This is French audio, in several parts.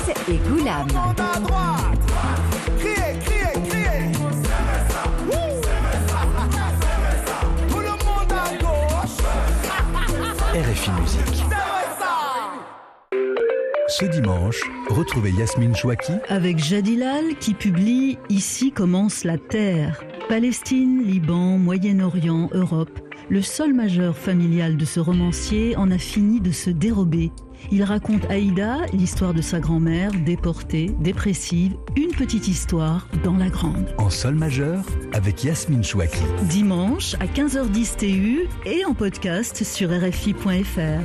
et Goulam. RFI Musique. Ce dimanche, retrouvez Yasmine Chouaki avec Jadilal qui publie « Ici commence la Terre ». Palestine, Liban, Moyen-Orient, Europe. Le sol majeur familial de ce romancier en a fini de se dérober. Il raconte Aïda, l'histoire de sa grand-mère, déportée, dépressive, une petite histoire dans la grande. En sol majeur avec Yasmine Chouaki. Dimanche à 15h10 TU et en podcast sur RFI.fr.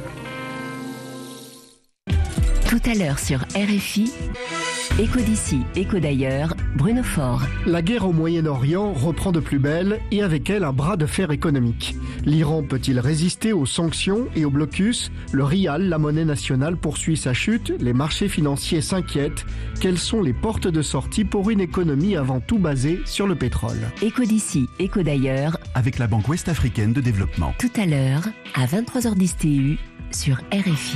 Tout à l'heure sur RFI, Écho d'ici, écho d'ailleurs, Bruno Faure. La guerre au Moyen-Orient reprend de plus belle et avec elle un bras de fer économique. L'Iran peut-il résister aux sanctions et au blocus ? Le rial, la monnaie nationale, poursuit sa chute. Les marchés financiers s'inquiètent. Quelles sont les portes de sortie pour une économie avant tout basée sur le pétrole ? Écho d'ici, écho d'ailleurs, avec la Banque ouest-africaine de développement. Tout à l'heure à 23h10 TU sur RFI.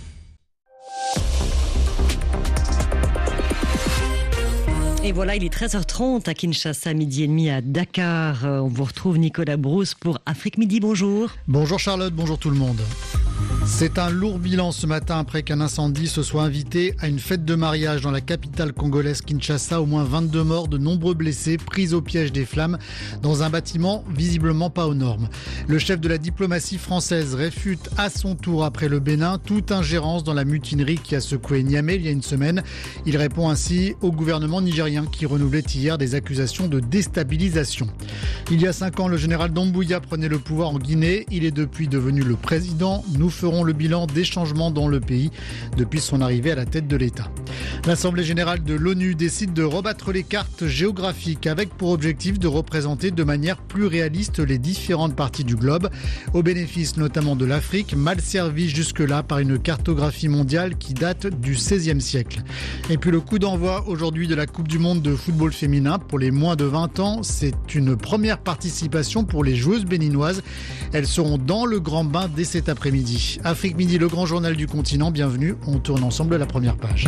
Et voilà, il est 13h30 à Kinshasa, midi et demi à Dakar. On vous retrouve Nicolas Brousse pour Afrique Midi. Bonjour. Bonjour Charlotte, bonjour tout le monde. C'est un lourd bilan ce matin après qu'un incendie se soit invité à une fête de mariage dans la capitale congolaise Kinshasa. Au moins 22 morts, de nombreux blessés pris au piège des flammes dans un bâtiment visiblement pas aux normes. Le chef de la diplomatie française réfute à son tour après le Bénin toute ingérence dans la mutinerie qui a secoué Niamey il y a une semaine. Il répond ainsi au gouvernement nigérien qui renouvelait hier des accusations de déstabilisation. Il y a 5 ans, le général Doumbouya prenait le pouvoir en Guinée. Il est depuis devenu le président. Nous ferons le bilan des changements dans le pays depuis son arrivée à la tête de l'État. L'Assemblée générale de l'ONU décide de rebattre les cartes géographiques avec pour objectif de représenter de manière plus réaliste les différentes parties du globe, au bénéfice notamment de l'Afrique, mal servie jusque-là par une cartographie mondiale qui date du XVIe siècle. Et puis le coup d'envoi aujourd'hui de la Coupe du Monde de football féminin pour les moins de 20 ans. C'est une première participation pour les joueuses béninoises. Elles seront dans le grand bain dès cet après-midi. Afrique Midi, le grand journal du continent. Bienvenue, on tourne ensemble la première page.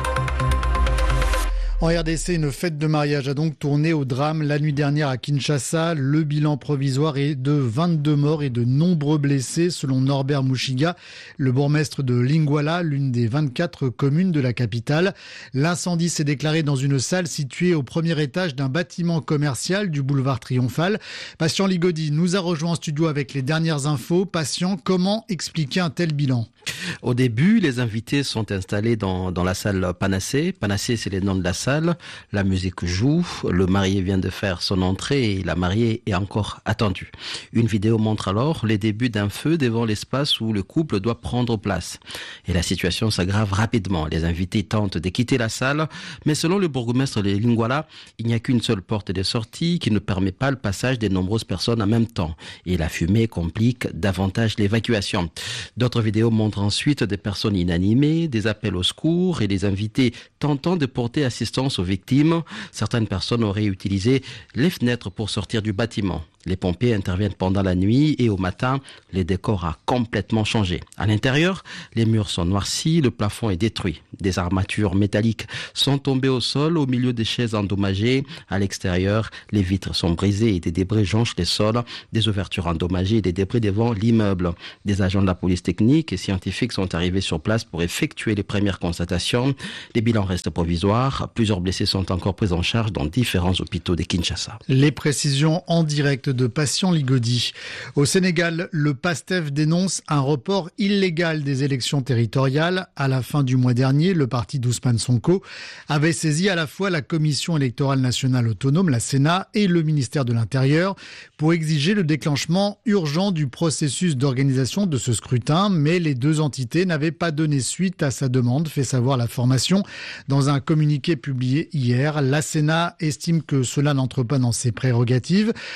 En RDC, une fête de mariage a donc tourné au drame la nuit dernière à Kinshasa. Le bilan provisoire est de 22 morts et de nombreux blessés, selon Norbert Mouchiga, le bourgmestre de Lingwala, l'une des 24 communes de la capitale. L'incendie s'est déclaré dans une salle située au premier étage d'un bâtiment commercial du boulevard Triomphal. Patient Ligodi nous a rejoint en studio avec les dernières infos. Patient, comment expliquer un tel bilan ? Au début, les invités sont installés dans la salle Panacée. Panacée, c'est le nom de la salle. La musique joue, le marié vient de faire son entrée et la mariée est encore attendue. Une vidéo montre alors les débuts d'un feu devant l'espace où le couple doit prendre place. Et la situation s'aggrave rapidement. Les invités tentent de quitter la salle, mais selon le bourgmestre de Lingwala, il n'y a qu'une seule porte de sortie qui ne permet pas le passage de nombreuses personnes en même temps. Et la fumée complique davantage l'évacuation. D'autres vidéos montrent ensuite des personnes inanimées, des appels au secours et des invités tentant de porter assistance aux victimes. Certaines personnes auraient utilisé les fenêtres pour sortir du bâtiment. Les pompiers interviennent pendant la nuit et au matin, le décor a complètement changé. À l'intérieur, les murs sont noircis, le plafond est détruit. Des armatures métalliques sont tombées au sol au milieu des chaises endommagées. À l'extérieur, les vitres sont brisées et des débris jonchent les sols, des ouvertures endommagées et des débris devant l'immeuble. Des agents de la police technique et scientifiques sont arrivés sur place pour effectuer les premières constatations. Les bilans restent provisoires. Plusieurs blessés sont encore pris en charge dans différents hôpitaux de Kinshasa. Les précisions en direct de Patient Ligodi. Au Sénégal, le PASTEF dénonce un report illégal des élections territoriales. À la fin du mois dernier, le parti d'Ousmane Sonko avait saisi à la fois la Commission électorale nationale autonome, la Sénat, et le ministère de l'Intérieur pour exiger le déclenchement urgent du processus d'organisation de ce scrutin. Mais les deux entités n'avaient pas donné suite à sa demande, fait savoir la formation dans un communiqué publié hier. La Sénat estime que cela n'entre pas dans ses prérogatives, tandis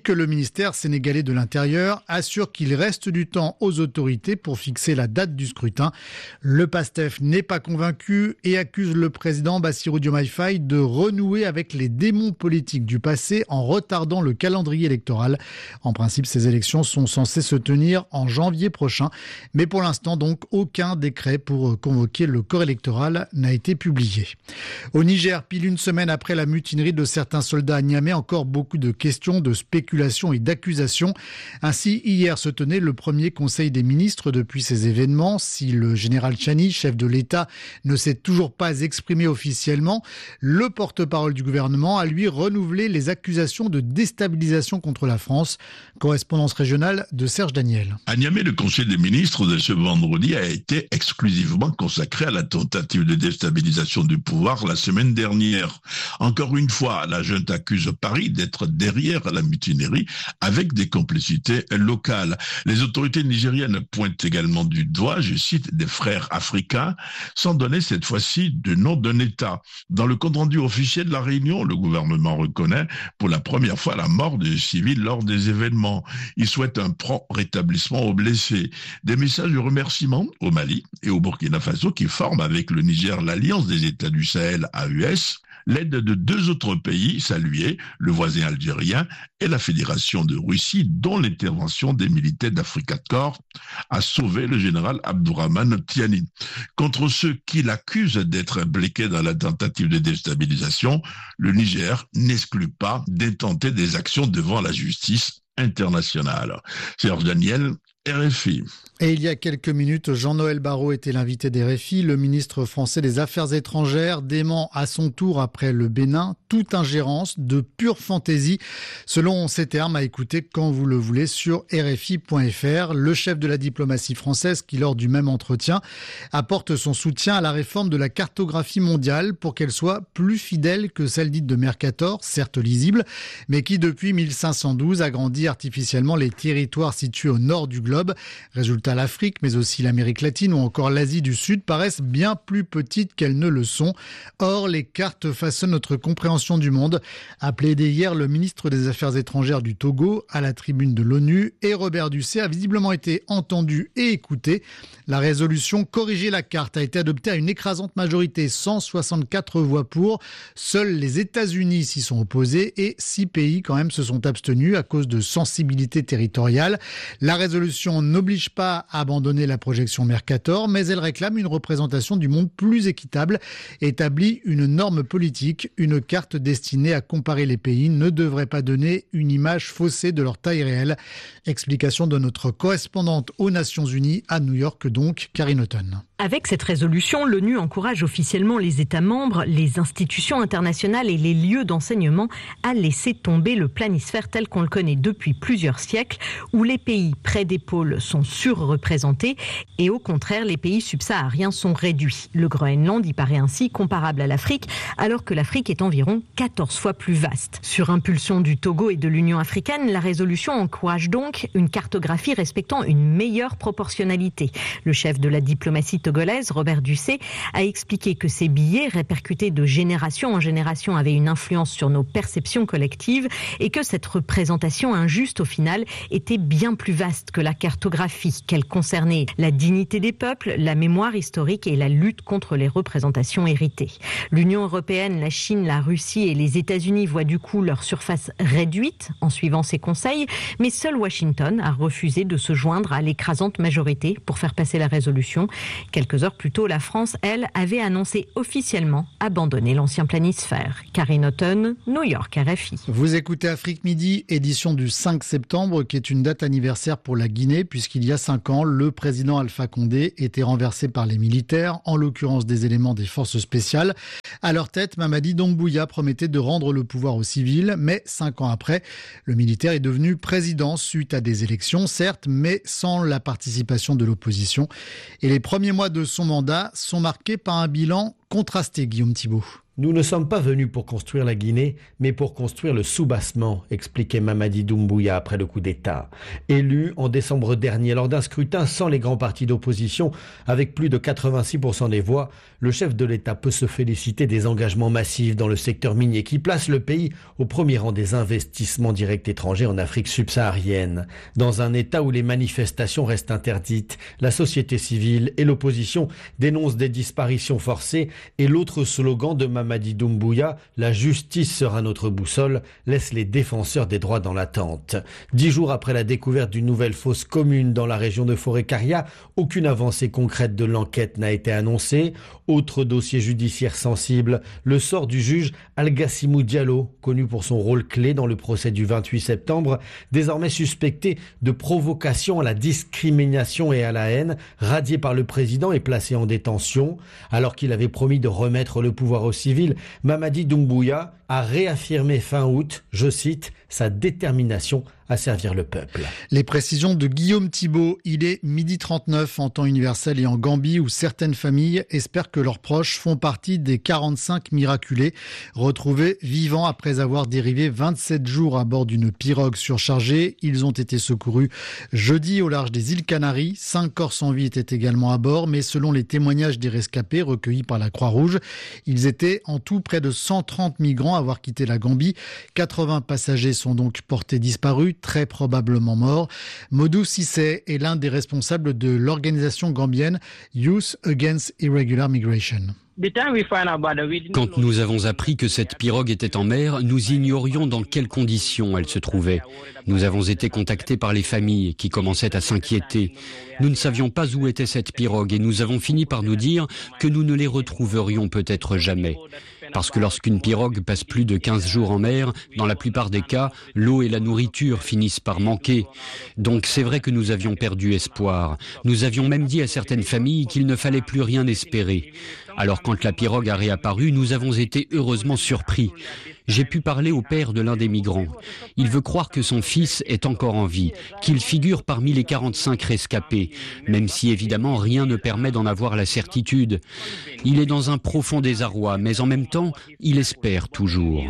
tandis que le ministère sénégalais de l'Intérieur assure qu'il reste du temps aux autorités pour fixer la date du scrutin. Le PASTEF n'est pas convaincu et accuse le président Bassirou Diomaye Faye de renouer avec les démons politiques du passé en retardant le calendrier électoral. En principe, ces élections sont censées se tenir en janvier prochain, mais pour l'instant donc aucun décret pour convoquer le corps électoral n'a été publié. Au Niger, pile une semaine après la mutinerie de certains soldats à Niamey, encore beaucoup de questions, de spéculations et d'accusations. Ainsi, hier se tenait le premier conseil des ministres depuis ces événements. Si le général Tchani, chef de l'État, ne s'est toujours pas exprimé officiellement, le porte-parole du gouvernement a lui renouvelé les accusations de déstabilisation contre la France. Correspondance régionale de Serge Daniel. À Niamey, le conseil des ministres de ce vendredi a été exclusivement consacré à la tentative de déstabilisation du pouvoir la semaine dernière. Encore une fois, la junte accuse Paris d'être derrière la mutinerie avec des complicités locales. Les autorités nigériennes pointent également du doigt, je cite, des frères africains, sans donner cette fois-ci de nom d'un État. Dans le compte-rendu officiel de la réunion, le gouvernement reconnaît pour la première fois la mort de civils lors des événements. Il souhaite un prompt rétablissement aux blessés. Des messages de remerciement au Mali et au Burkina Faso qui forment avec le Niger l'Alliance des États du Sahel, AES. L'aide de deux autres pays salués, le voisin algérien et la Fédération de Russie, dont l'intervention des militaires d'Africa Corps a sauvé le général Abdourahmane Tiani. Contre ceux qui l'accusent d'être impliqués dans la tentative de déstabilisation, le Niger n'exclut pas d'intenter des actions devant la justice internationale. Serge Daniel, RFI. Et il y a quelques minutes, Jean-Noël Barrot était l'invité d'RFI. Le ministre français des Affaires étrangères dément à son tour, après le Bénin, toute ingérence de pure fantaisie, selon ses termes, à écouter quand vous le voulez sur RFI.fr. Le chef de la diplomatie française qui, lors du même entretien, apporte son soutien à la réforme de la cartographie mondiale pour qu'elle soit plus fidèle que celle dite de Mercator, certes lisible, mais qui depuis 1512 agrandit artificiellement les territoires situés au nord du globe. Résultat, l'Afrique, mais aussi l'Amérique latine ou encore l'Asie du Sud paraissent bien plus petites qu'elles ne le sont. Or, les cartes façonnent notre compréhension du monde, a plaidé hier le ministre des Affaires étrangères du Togo à la tribune de l'ONU, et Robert Dussé a visiblement été entendu et écouté. La résolution Corriger la carte a été adoptée à une écrasante majorité, 164 voix pour. Seuls les États-Unis s'y sont opposés et 6 pays quand même se sont abstenus à cause de sensibilités territoriales. La résolution n'oblige pas à abandonner la projection Mercator, mais elle réclame une représentation du monde plus équitable, établit une norme politique. Une carte destinée à comparer les pays ne devrait pas donner une image faussée de leur taille réelle. Explication de notre correspondante aux Nations Unies à New York, donc Karine Houghton. Avec cette résolution, l'ONU encourage officiellement les États membres, les institutions internationales et les lieux d'enseignement à laisser tomber le planisphère tel qu'on le connaît depuis plusieurs siècles, où les pays près des pôles sont surreprésentés et au contraire, les pays subsahariens sont réduits. Le Groenland y paraît ainsi comparable à l'Afrique, alors que l'Afrique est environ 14 fois plus vaste. Sur impulsion du Togo et de l'Union africaine, la résolution encourage donc une cartographie respectant une meilleure proportionnalité. Le chef de la diplomatie togolaise, Robert Dussé, a expliqué que ces billets, répercutés de génération en génération, avaient une influence sur nos perceptions collectives et que cette représentation injuste, au final, était bien plus vaste que la cartographie, qu'elle concernait la dignité des peuples, la mémoire historique et la lutte contre les représentations héritées. L'Union européenne, la Chine, la Russie et les États-Unis voient du coup leur surface réduite en suivant ces conseils, mais seul Washington a refusé de se joindre à l'écrasante majorité pour faire passer la résolution. Quelques heures plus tôt, la France, elle, avait annoncé officiellement abandonner l'ancien planisphère. Karine Houghton, New York, RFI. Vous écoutez Afrique Midi, édition du 5 septembre, qui est une date anniversaire pour la Guinée, puisqu'il y a 5 ans, le président Alpha Condé était renversé par les militaires, en l'occurrence des éléments des forces spéciales. À leur tête, Mamadi Doumbouya promettait de rendre le pouvoir aux civils, mais 5 ans après, le militaire est devenu président suite à des élections, certes, mais sans la participation de l'opposition. Et les premiers mois de son mandat sont marqués par un bilan contrasté, Guillaume Thibault. Nous ne sommes pas venus pour construire la Guinée, mais pour construire le soubassement, expliquait Mamadi Doumbouya après le coup d'État. Élu en décembre dernier lors d'un scrutin sans les grands partis d'opposition, avec plus de 86% des voix, le chef de l'État peut se féliciter des engagements massifs dans le secteur minier qui place le pays au premier rang des investissements directs étrangers en Afrique subsaharienne. Dans un État où les manifestations restent interdites, la société civile et l'opposition dénoncent des disparitions forcées et l'autre slogan de Mamadi Doumbouya, la justice sera notre boussole, laisse les défenseurs des droits dans l'attente. 10 jours après la découverte d'une nouvelle fosse commune dans la région de Forêt-Caria, aucune avancée concrète de l'enquête n'a été annoncée. Autre dossier judiciaire sensible, le sort du juge Algassimou Diallo, connu pour son rôle clé dans le procès du 28 septembre, désormais suspecté de provocation à la discrimination et à la haine, radié par le président et placé en détention. Alors qu'il avait promis de remettre le pouvoir aux civils, Mamadi Doumbouya a réaffirmé fin août, je cite, sa détermination à servir le peuple. Les précisions de Guillaume Thibault. Il est 12h39 en temps universel et en Gambie où certaines familles espèrent que leurs proches font partie des 45 miraculés retrouvés vivants après avoir dérivé 27 jours à bord d'une pirogue surchargée. Ils ont été secourus jeudi au large des îles Canaries. 5 corps sans vie étaient également à bord, mais selon les témoignages des rescapés recueillis par la Croix-Rouge, ils étaient en tout près de 130 migrants à avoir quitté la Gambie. 80 passagers sont donc portés disparus, très probablement morts. Modou Cissé est l'un des responsables de l'organisation gambienne Youth Against Irregular Migration. Quand nous avons appris que cette pirogue était en mer, nous ignorions dans quelles conditions elle se trouvait. Nous avons été contactés par les familles qui commençaient à s'inquiéter. Nous ne savions pas où était cette pirogue et nous avons fini par nous dire que nous ne les retrouverions peut-être jamais. Parce que lorsqu'une pirogue passe plus de 15 jours en mer, dans la plupart des cas, l'eau et la nourriture finissent par manquer. Donc c'est vrai que nous avions perdu espoir. Nous avions même dit à certaines familles qu'il ne fallait plus rien espérer. Alors quand la pirogue a réapparu, nous avons été heureusement surpris. J'ai pu parler au père de l'un des migrants. Il veut croire que son fils est encore en vie, qu'il figure parmi les 45 rescapés, même si évidemment rien ne permet d'en avoir la certitude. Il est dans un profond désarroi, mais en même temps, il espère toujours.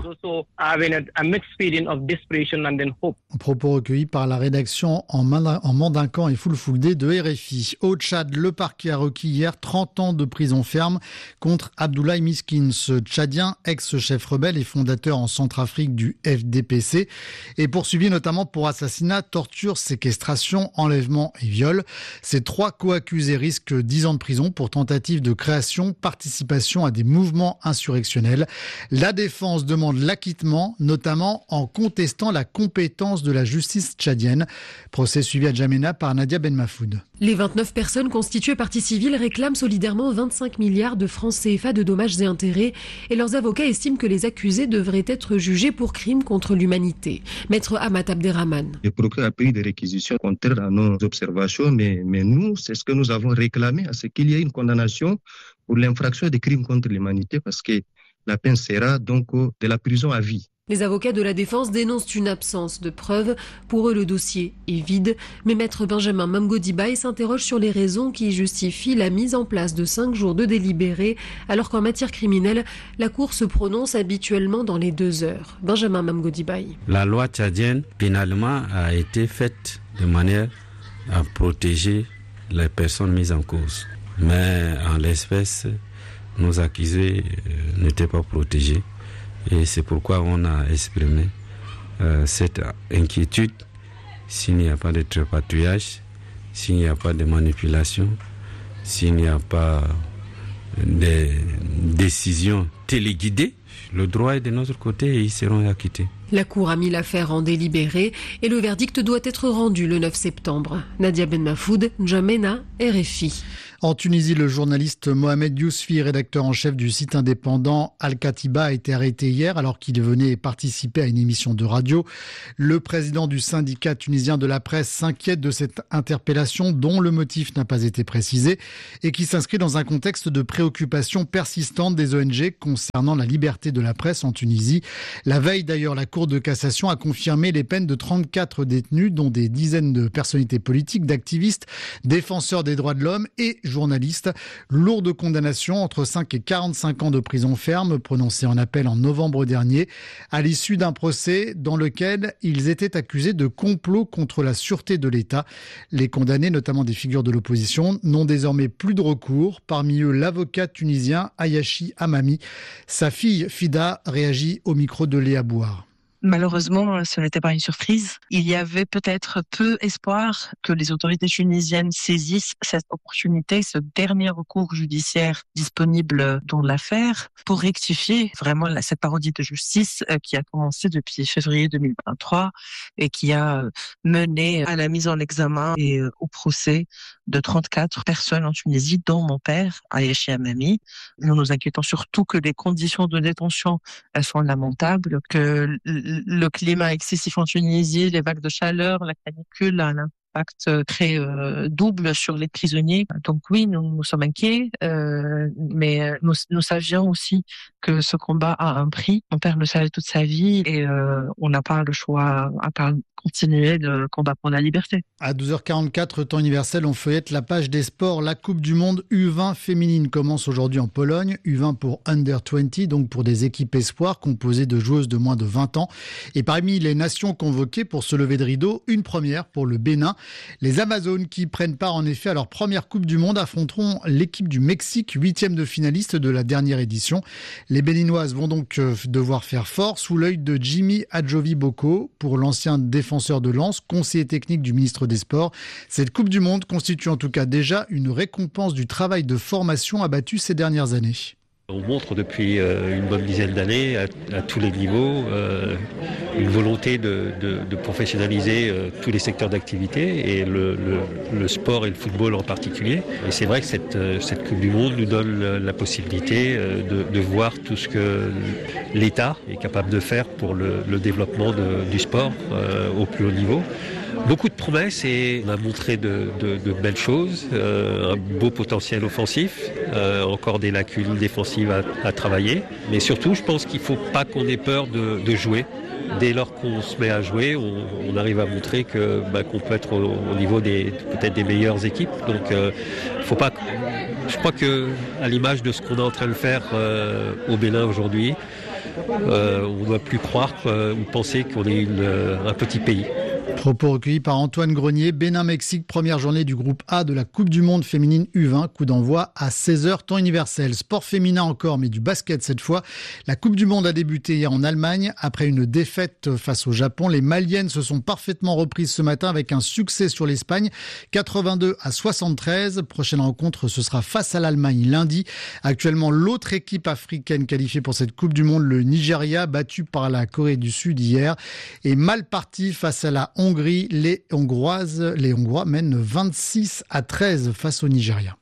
Propos recueillis par la rédaction en mandincan et Fulfulde de RFI. Au Tchad, le parquet a requis hier 30 ans de prison ferme contre Abdoulaye Miskin, ce Tchadien, ex-chef rebelle et fondateur en Centrafrique du FDPC, est poursuivi notamment pour assassinat, torture, séquestration, enlèvement et viol. Ces 3 co-accusés risquent 10 ans de prison pour tentative de création, participation à des mouvements insurrectionnels. La défense demande l'acquittement, notamment en contestant la compétence de la justice tchadienne. Procès suivi à Djamena par Nadia Ben Mafoud. Les 29 personnes constituées partie civile réclament solidairement 25 milliards de francs CFA de dommages et intérêts et leurs avocats estiment que les accusés devraient être jugés pour crimes contre l'humanité. Maître Amat Abderrahman. Le procureur a pris des réquisitions contraires à nos observations, mais nous, c'est ce que nous avons réclamé, à ce qu'il y ait une condamnation pour l'infraction des crimes contre l'humanité, parce que la peine sera donc de la prison à vie. Les avocats de la défense dénoncent une absence de preuves. Pour eux, le dossier est vide. Mais maître Benjamin Mamgodibaye s'interroge sur les raisons qui justifient la mise en place de 5 jours de délibéré, alors qu'en matière criminelle, la Cour se prononce habituellement dans les 2 heures. Benjamin Mamgodibaye. La loi tchadienne, pénalement, a été faite de manière à protéger les personnes mises en cause. Mais en l'espèce, nos accusés n'étaient pas protégés. Et c'est pourquoi on a exprimé cette inquiétude. S'il n'y a pas de trépatouillage, s'il n'y a pas de manipulation, s'il n'y a pas de décision téléguidée, le droit est de notre côté et ils seront acquittés. La Cour a mis l'affaire en délibéré et le verdict doit être rendu le 9 septembre. Nadia Ben Mafoud, N'Djamena, RFI. En Tunisie, le journaliste Mohamed Yousfi, rédacteur en chef du site indépendant Al-Katiba, a été arrêté hier alors qu'il venait participer à une émission de radio. Le président du syndicat tunisien de la presse s'inquiète de cette interpellation dont le motif n'a pas été précisé et qui s'inscrit dans un contexte de préoccupation persistante des ONG concernant concernant la liberté de la presse en Tunisie. La veille d'ailleurs, la Cour de cassation a confirmé les peines de 34 détenus, dont des dizaines de personnalités politiques, d'activistes, défenseurs des droits de l'homme et journalistes. Lourde condamnation entre 5 et 45 ans de prison ferme prononcée en appel en novembre dernier, à l'issue d'un procès dans lequel ils étaient accusés de complot contre la sûreté de l'État. Les condamnés, notamment des figures de l'opposition, n'ont désormais plus de recours. Parmi eux, l'avocat tunisien Ayachi Amami. Sa fille Fida réagit au micro de Léa Bouard. Malheureusement, ce n'était pas une surprise. Il y avait peut-être peu espoir que les autorités tunisiennes saisissent cette opportunité, ce dernier recours judiciaire disponible dans l'affaire, pour rectifier vraiment cette parodie de justice qui a commencé depuis février 2023 et qui a mené à la mise en examen et au procès de 34 personnes en Tunisie, dont mon père, Ayachi Amami. Nous nous inquiétons surtout que les conditions de détention elles sont lamentables, que le climat excessif en Tunisie, les vagues de chaleur, la canicule, un impact très double sur les prisonniers. Donc oui, nous sommes inquiets, mais nous savions aussi que ce combat a un prix. Mon père le savait toute sa vie et on n'a pas le choix à part continuer le combat pour la liberté. À 12h44, temps universel, on feuillette la page des sports. La Coupe du Monde U20 féminine commence aujourd'hui en Pologne. U20 pour Under 20, donc pour des équipes espoirs composées de joueuses de moins de 20 ans. Et parmi les nations convoquées pour se lever de rideau, une première pour le Bénin. Les Amazones qui prennent part en effet à leur première Coupe du Monde affronteront l'équipe du Mexique, 8e de finaliste de la dernière édition. Les Béninoises vont donc devoir faire fort sous l'œil de Jimmy Adjovi Boko pour l'ancien défenseur de Lens, conseiller technique du ministre des Sports. Cette Coupe du Monde constitue en tout cas déjà une récompense du travail de formation abattu ces dernières années. On montre depuis une bonne dizaine d'années à tous les niveaux une volonté de professionnaliser tous les secteurs d'activité et le sport et le football en particulier. Et c'est vrai que cette Coupe du Monde nous donne la possibilité de voir tout ce que l'État est capable de faire pour le développement du sport au plus haut niveau. Beaucoup de promesses et on a montré de belles choses, un beau potentiel offensif, encore des lacunes défensives à travailler. Mais surtout, je pense qu'il ne faut pas qu'on ait peur de jouer. Dès lors qu'on se met à jouer, on arrive à montrer qu'on peut être au niveau peut-être des meilleures équipes. Donc, faut pas. Je crois que à l'image de ce qu'on est en train de faire au Bénin aujourd'hui, on ne doit plus croire ou penser qu'on est un petit pays. Propos recueillis par Antoine Grenier. Bénin-Mexique, première journée du groupe A de la Coupe du Monde féminine U20. Coup d'envoi à 16h, temps universel. Sport féminin encore, mais du basket cette fois. La Coupe du Monde a débuté hier en Allemagne. Après une défaite face au Japon, les Maliennes se sont parfaitement reprises ce matin avec un succès sur l'Espagne. 82-73. Prochaine rencontre, ce sera face à l'Allemagne lundi. Actuellement, l'autre équipe africaine qualifiée pour cette Coupe du Monde, le Nigeria, battu par la Corée du Sud hier, est mal parti face à la Hongrie. Les Hongrois mènent 26-13 face au Nigeria.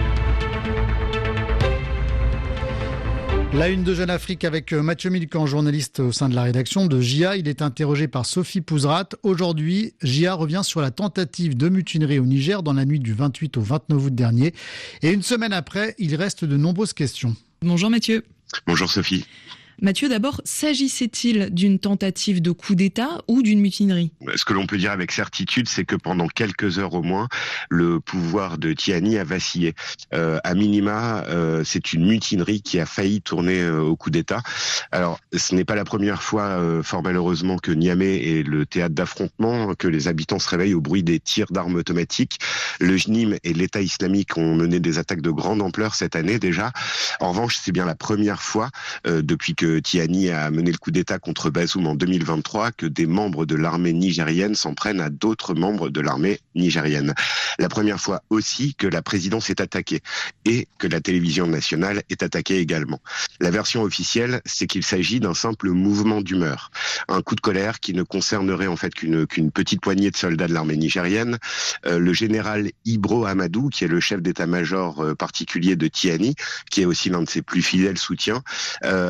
La une de Jeune Afrique avec Mathieu Milcan, journaliste au sein de la rédaction de JA. Il est interrogé par Sophie Pouzrat. Aujourd'hui, JA revient sur la tentative de mutinerie au Niger dans la nuit du 28 au 29 août dernier. Et une semaine après, il reste de nombreuses questions. Bonjour Mathieu. Bonjour Sophie. Mathieu, d'abord, s'agissait-il d'une tentative de coup d'État ou d'une mutinerie ? Ce que l'on peut dire avec certitude, c'est que pendant quelques heures au moins, le pouvoir de Tiani a vacillé. À minima, c'est une mutinerie qui a failli tourner au coup d'État. Alors, ce n'est pas la première fois, fort malheureusement, que Niamey est le théâtre d'affrontement, que les habitants se réveillent au bruit des tirs d'armes automatiques. Le JNIM et l'État islamique ont mené des attaques de grande ampleur cette année déjà. En revanche, c'est bien la première fois depuis que Tiani a mené le coup d'État contre Bazoum en 2023 que des membres de l'armée nigérienne s'en prennent à d'autres membres de l'armée nigérienne. La première fois aussi que la présidence est attaquée et que la télévision nationale est attaquée également. La version officielle, c'est qu'il s'agit d'un simple mouvement d'humeur. Un coup de colère qui ne concernerait en fait qu'une petite poignée de soldats de l'armée nigérienne. Le général Ibro Amadou, qui est le chef d'état-major particulier de Tiani, qui est aussi l'un de ses plus fidèles soutiens, a même affirmé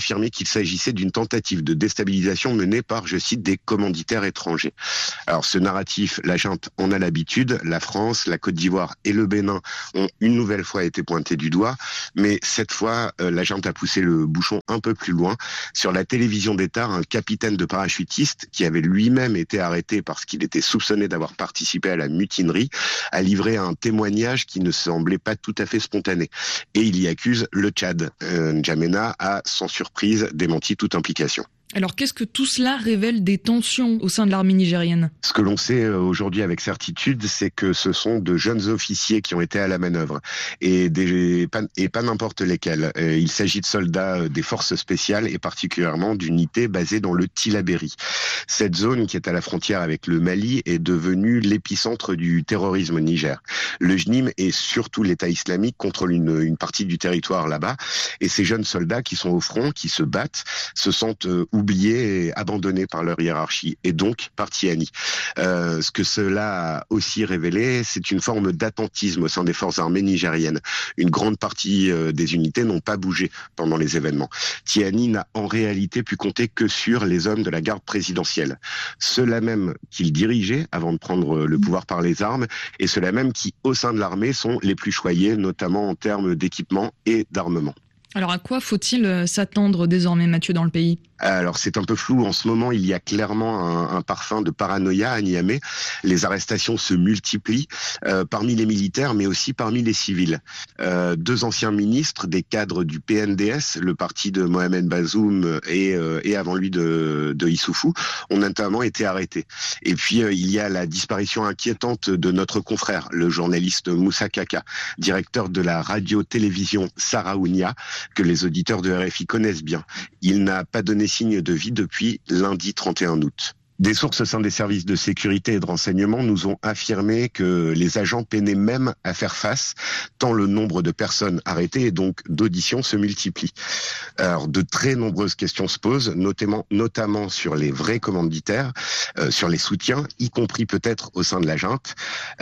affirmé qu'il s'agissait d'une tentative de déstabilisation menée par, je cite, des commanditaires étrangers. Alors ce narratif, la junte en a l'habitude. La France, la Côte d'Ivoire et le Bénin ont une nouvelle fois été pointés du doigt, mais cette fois, la junte a poussé le bouchon un peu plus loin. Sur la télévision d'État, un capitaine de parachutistes, qui avait lui-même été arrêté parce qu'il était soupçonné d'avoir participé à la mutinerie, a livré un témoignage qui ne semblait pas tout à fait spontané. Et il y accuse le Tchad. N'Djamena a, sans surprise, démenti toute implication. Alors qu'est-ce que tout cela révèle des tensions au sein de l'armée nigérienne ? Ce que l'on sait aujourd'hui avec certitude, c'est que ce sont de jeunes officiers qui ont été à la manœuvre et pas n'importe lesquels. Il s'agit de soldats des forces spéciales et particulièrement d'unités basées dans le Tillabéri. Cette zone qui est à la frontière avec le Mali est devenue l'épicentre du terrorisme au Niger. Le JNIM et surtout l'État islamique contrôlent une partie du territoire là-bas et ces jeunes soldats qui sont au front, qui se battent, se sentent oubliés et abandonnés par leur hiérarchie et donc par Tiani. Ce que cela a aussi révélé, c'est une forme d'attentisme au sein des forces armées nigériennes. Une grande partie des unités n'ont pas bougé pendant les événements. Tiani n'a en réalité pu compter que sur les hommes de la garde présidentielle. Ceux-là même qu'il dirigeait avant de prendre le pouvoir par les armes et ceux-là même qui, au sein de l'armée, sont les plus choyés, notamment en termes d'équipement et d'armement. Alors à quoi faut-il s'attendre désormais, Mathieu, dans le pays ? Alors c'est un peu flou. En ce moment, il y a clairement un parfum de paranoïa à Niamey. Les arrestations se multiplient parmi les militaires, mais aussi parmi les civils. 2 anciens ministres, des cadres du PNDS, le parti de Mohamed Bazoum et avant lui de Issoufou, ont notamment été arrêtés. Et puis il y a la disparition inquiétante de notre confrère, le journaliste Moussa Kaka, directeur de la radio-télévision Saraounia, que les auditeurs de RFI connaissent bien. Il n'a pas donné signe de vie depuis lundi 31 août. Des sources au sein des services de sécurité et de renseignement nous ont affirmé que les agents peinaient même à faire face, tant le nombre de personnes arrêtées et donc d'auditions se multiplie. Alors, de très nombreuses questions se posent, notamment sur les vrais commanditaires, sur les soutiens, y compris peut-être au sein de la junte.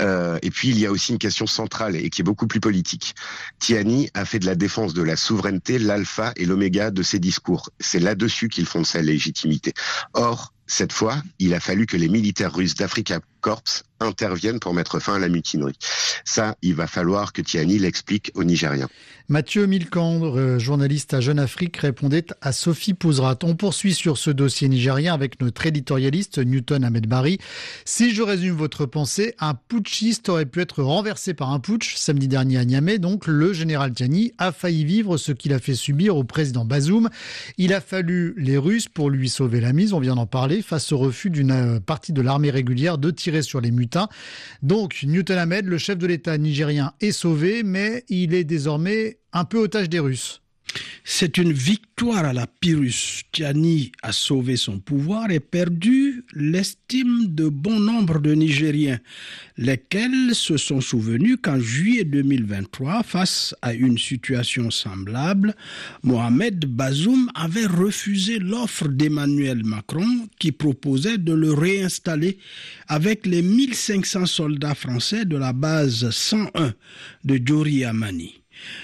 Et puis, il y a aussi une question centrale et qui est beaucoup plus politique. Tiani a fait de la défense de la souveraineté l'alpha et l'oméga de ses discours. C'est là-dessus qu'il fonde sa légitimité. Or, cette fois, il a fallu que les militaires russes d'Africa Corps interviennent pour mettre fin à la mutinerie. Ça, il va falloir que Tiani l'explique aux Nigériens. Mathieu Milcandre, journaliste à Jeune Afrique, répondait à Sophie Pouzrat. On poursuit sur ce dossier nigérien avec notre éditorialiste Newton Ahmed Bari. Si je résume votre pensée, un putschiste aurait pu être renversé par un putsch. Samedi dernier à Niamey, donc, le général Tiani a failli vivre ce qu'il a fait subir au président Bazoum. Il a fallu les Russes pour lui sauver la mise, on vient d'en parler, face au refus d'une partie de l'armée régulière de tirer sur les mutins. Donc, Newton Ahmed, le chef de l'État nigérien, est sauvé, mais il est désormais un peu otage des Russes. C'est une victoire à la Pyrrhus. Tiani a sauvé son pouvoir et perdu l'estime de bon nombre de Nigériens, lesquels se sont souvenus qu'en juillet 2023, face à une situation semblable, Mohamed Bazoum avait refusé l'offre d'Emmanuel Macron qui proposait de le réinstaller avec les 1500 soldats français de la base 101 de Djori Amani.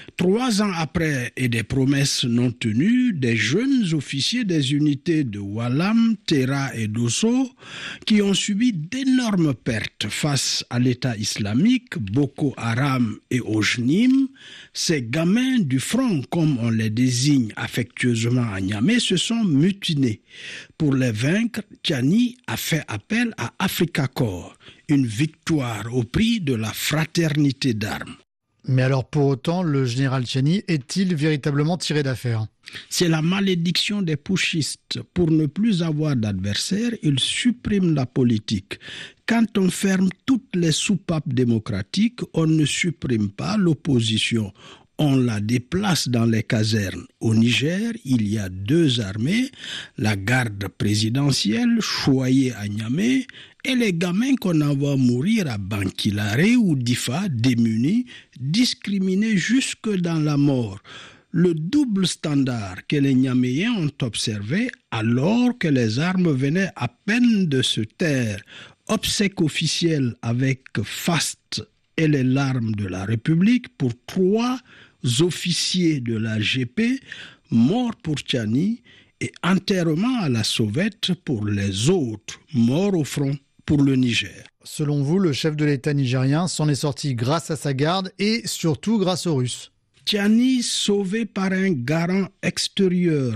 3 ans après et des promesses non tenues, des jeunes officiers des unités de Walam, Terra et Dosso qui ont subi d'énormes pertes face à l'État islamique, Boko Haram et au JNIM, ces gamins du front, comme on les désigne affectueusement à Niamey, se sont mutinés. Pour les vaincre, Tiani a fait appel à Africa Corps, une victoire au prix de la fraternité d'armes. Mais alors pour autant, le général Tiani est-il véritablement tiré d'affaire ? C'est la malédiction des putschistes. Pour ne plus avoir d'adversaires, ils suppriment la politique. Quand on ferme toutes les soupapes démocratiques, on ne supprime pas l'opposition. On la déplace dans les casernes. Au Niger, il y a 2 armées, la garde présidentielle, choyée à Niamey, et les gamins qu'on envoie mourir à Bankilare ou Difa, démunis, discriminés jusque dans la mort. Le double standard que les Niaméens ont observé alors que les armes venaient à peine de se taire. Obsèques officielles avec faste et les larmes de la République pour 3 officiers de la GP, mort pour Tiani et enterrement à la sauvette pour les autres morts au front pour le Niger. Selon vous, le chef de l'État nigérien s'en est sorti grâce à sa garde et surtout grâce aux Russes. Tiani, sauvé par un garant extérieur